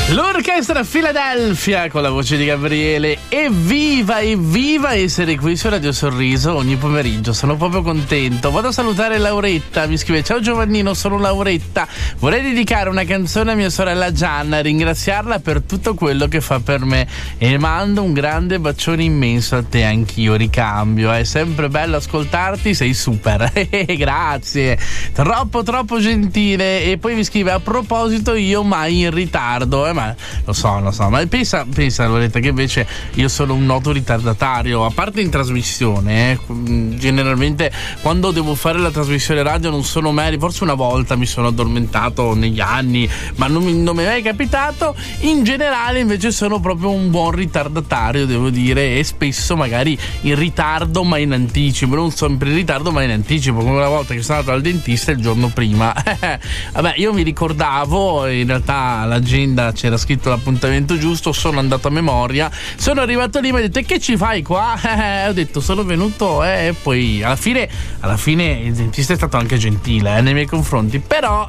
L'orchestra Philadelphia con la voce di Gabriele. Evviva essere qui su Radio Sorriso ogni pomeriggio, sono proprio contento. Vado a salutare Lauretta, mi scrive: ciao Giovannino, sono Lauretta, vorrei dedicare una canzone a mia sorella Gianna, ringraziarla per tutto quello che fa per me e mando un grande bacione immenso a te, anch'io ricambio, è sempre bello ascoltarti, sei super. Grazie, troppo gentile. E poi mi scrive: a proposito, io mai in ritardo, ma lo so, ma pensa Loretta, che invece io sono un noto ritardatario, a parte in trasmissione, generalmente quando devo fare la trasmissione radio non sono mai, forse una volta mi sono addormentato negli anni, ma non mi è mai capitato. In generale invece sono proprio un buon ritardatario, devo dire, e spesso magari in ritardo ma in anticipo, non sempre in ritardo ma in anticipo, come una volta che sono andato al dentista il giorno prima. Vabbè, io mi ricordavo, in realtà l'agenda c'era scritto l'appuntamento giusto, sono andato a memoria, sono arrivato lì, mi ha detto: e che ci fai qua? Ho detto: sono venuto, e poi alla fine il dentista è stato anche gentile nei miei confronti, però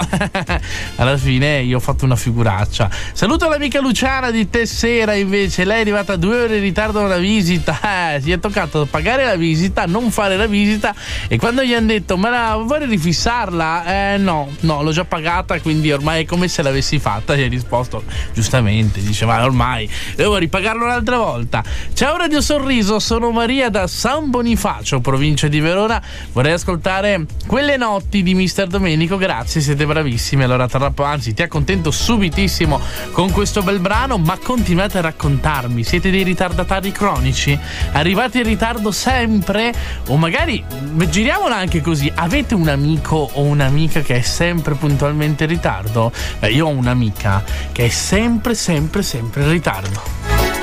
alla fine io ho fatto una figuraccia. Saluto l'amica Luciana di Tessera, invece lei è arrivata 2 ore in ritardo alla visita, si è toccato pagare la visita, non fare la visita, e quando gli hanno detto: ma vuoi rifissarla? No, l'ho già pagata, quindi ormai è come se l'avessi fatta. Gli hai risposto giustamente, dice: ma ormai devo ripagarlo un'altra volta. Ciao Radio Sorriso, sono Maria da San Bonifacio, provincia di Verona, vorrei ascoltare Quelle notti di Mister Domenico. Grazie, siete bravissimi. Allora anzi ti accontento subitissimo con questo bel brano, ma continuate a raccontarmi, siete dei ritardatari cronici? Arrivate in ritardo sempre? O magari giriamola anche così: avete un amico o un'amica che è sempre puntualmente in ritardo? Io ho un'amica che è sempre in ritardo.